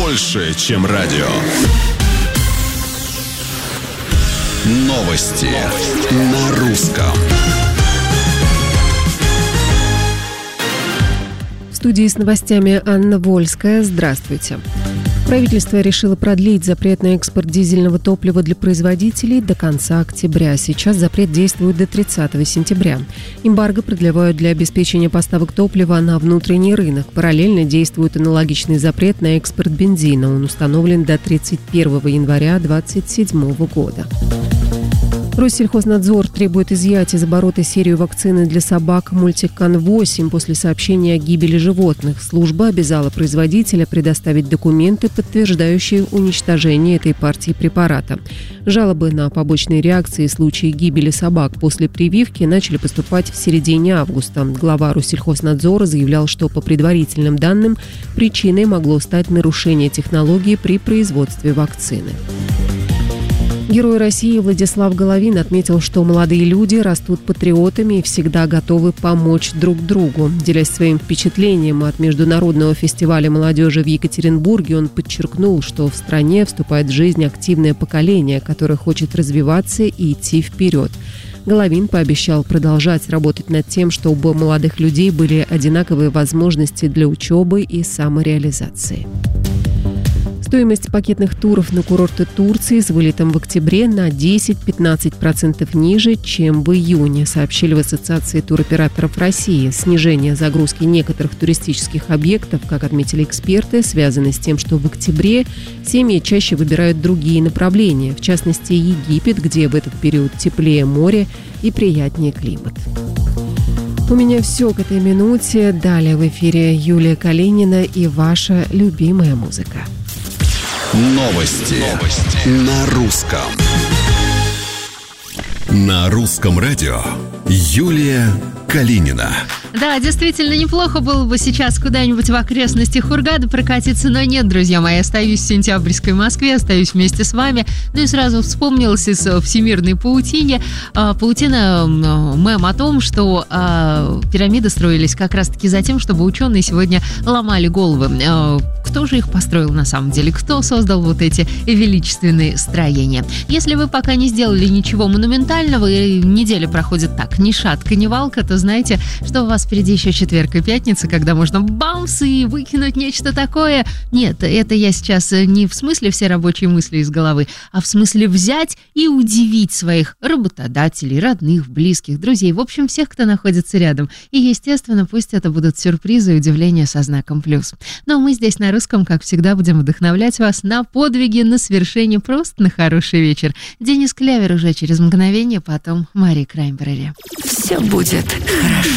больше, чем радио. Новости на русском. В студии с новостями Анна Вольская. Здравствуйте. Правительство решило продлить запрет на экспорт дизельного топлива для производителей до конца октября. Сейчас запрет действует до 30 сентября. Эмбарго продлевают для обеспечения поставок топлива на внутренний рынок. Параллельно действует аналогичный запрет на экспорт бензина. Он установлен до 31 января 2027 года. Россельхознадзор требует изъять из оборота серию вакцины для собак Мультикан-8 после сообщения о гибели животных. Служба обязала производителя предоставить документы, подтверждающие уничтожение этой партии препарата. Жалобы на побочные реакции в случае гибели собак после прививки начали поступать в середине августа. Глава Россельхознадзора заявлял, что по предварительным данным причиной могло стать нарушение технологии при производстве вакцины. Герой России Владислав Головин отметил, что молодые люди растут патриотами и всегда готовы помочь друг другу. Делясь своим впечатлением от Международного фестиваля молодежи в Екатеринбурге, он подчеркнул, что в стране вступает в жизнь активное поколение, которое хочет развиваться и идти вперед. Головин пообещал продолжать работать над тем, чтобы у молодых людей были одинаковые возможности для учебы и самореализации. Стоимость пакетных туров на курорты Турции с вылетом в октябре на 10-15% ниже, чем в июне, сообщили в Ассоциации туроператоров России. Снижение загрузки некоторых туристических объектов, как отметили эксперты, связано с тем, что в октябре семьи чаще выбирают другие направления, в частности Египет, где в этот период теплее море и приятнее климат. У меня все к этой минуте. Далее в эфире Юлия Калинина и ваша любимая музыка. Новости на русском. На русском радио Юлия Калинина. Да, действительно, неплохо было бы сейчас куда-нибудь в окрестностях Хургады прокатиться, но нет, друзья мои, остаюсь в сентябрьской Москве, остаюсь вместе с вами. Ну и сразу вспомнилась из всемирной паутины паутина мем о том, что пирамиды строились как раз-таки за тем, чтобы ученые сегодня ломали головы. Кто же их построил на самом деле? Кто создал вот эти величественные строения? Если вы пока не сделали ничего монументального, и неделя проходит так, ни шатка, ни валка, то знаете, что у вас впереди еще четверг и пятница, когда можно бамс и выкинуть нечто такое. Нет, это я сейчас не в смысле все рабочие мысли из головы, а в смысле взять и удивить своих работодателей, родных, близких, друзей, в общем, всех, кто находится рядом. И, естественно, пусть это будут сюрпризы и удивления со знаком плюс. Но мы здесь на русском, как всегда, будем вдохновлять вас на подвиги, на свершение, просто на хороший вечер. Денис Клявер уже через мгновение, потом Мари Краймбрери. Все будет хорошо.